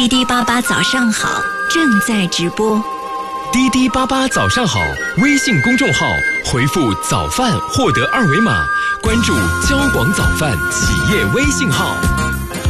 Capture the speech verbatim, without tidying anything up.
滴滴八八早上好正在直播。 滴滴八八早上好微信公众号回复早饭获得二维码，关注交广早饭企业微信号。